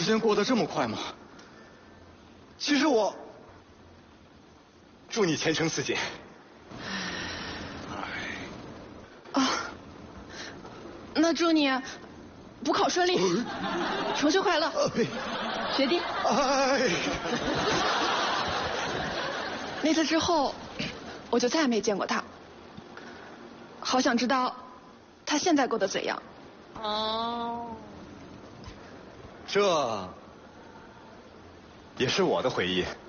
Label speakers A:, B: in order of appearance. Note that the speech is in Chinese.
A: 时间过得这么快吗？其实我祝你前程似锦。
B: 啊，那祝你补考顺利，重修快乐，学弟。
A: 哎，
B: 那次之后，我就再也没见过他。好想知道他现在过得怎样。
A: 这也是我的回忆。